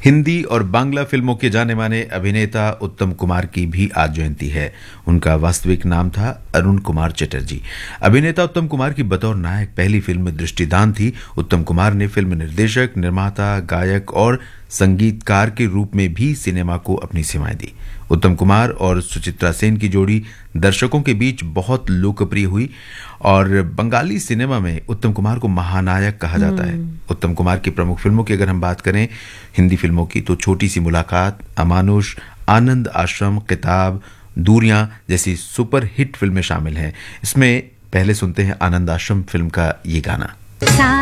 हिंदी और बांग्ला फिल्मों के जाने माने अभिनेता उत्तम कुमार की भी आज जयंती है। उनका वास्तविक नाम था अरुण कुमार चटर्जी। अभिनेता उत्तम कुमार की बतौर नायक पहली फिल्म दृष्टिदान थी। उत्तम कुमार ने फिल्म निर्देशक, निर्माता, गायक और संगीतकार के रूप में भी सिनेमा को अपनी सेवाएं दी। उत्तम कुमार और सुचित्रा सेन की जोड़ी दर्शकों के बीच बहुत लोकप्रिय हुई और बंगाली सिनेमा में उत्तम कुमार को महानायक कहा जाता है। उत्तम कुमार की प्रमुख फिल्मों की अगर हम बात करें हिंदी फिल्मों की, तो छोटी सी मुलाकात, अमानुष, आनंद आश्रम, किताब, दूरियां जैसी सुपर हिट फिल्में शामिल हैं। इसमें पहले सुनते हैं आनंद आश्रम फिल्म का ये गाना।